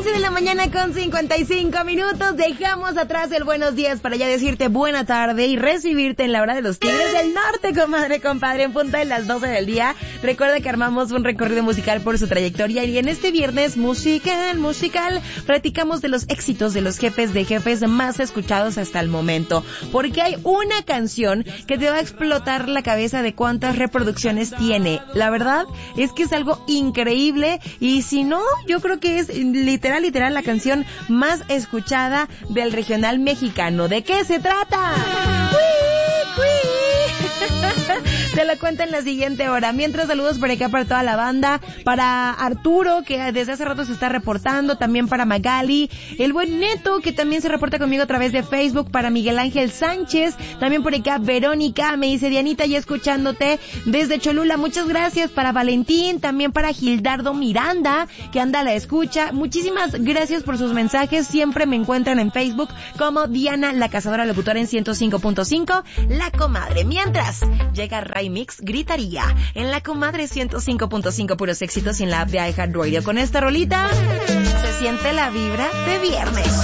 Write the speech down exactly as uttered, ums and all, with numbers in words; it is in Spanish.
once de la mañana con cincuenta y cinco minutos. Dejamos atrás el buenos días para ya decirte buena tarde y recibirte en la hora de los Tigres del Norte, comadre, compadre, en punta de las doce del día. Recuerda que armamos un recorrido musical por su trayectoria y en este viernes musical, musical, platicamos de los éxitos de los jefes de jefes más escuchados hasta el momento. Porque hay una canción que te va a explotar la cabeza de cuántas reproducciones tiene. La verdad es que es algo increíble y si no, yo creo que es literal, literal la canción más escuchada del regional mexicano. ¿De qué se trata? ¡Cui, cui! Te lo cuento en la siguiente hora. Mientras, saludos por acá para toda la banda, para Arturo, que desde hace rato se está reportando, también para Magali, el buen Neto, que también se reporta conmigo a través de Facebook, para Miguel Ángel Sánchez, también por acá Verónica, me dice Dianita, ya escuchándote desde Cholula, muchas gracias, para Valentín, también para Gildardo Miranda, que anda a la escucha, muchísimas gracias por sus mensajes, siempre me encuentran en Facebook como Diana, la cazadora locutora en ciento cinco punto cinco, La Comadre. Mientras, llega Ray Mix Gritaría en La Comadre ciento cinco punto cinco, puros éxitos, y en la app de iHeartRadio. Con esta rolita se siente la vibra de viernes.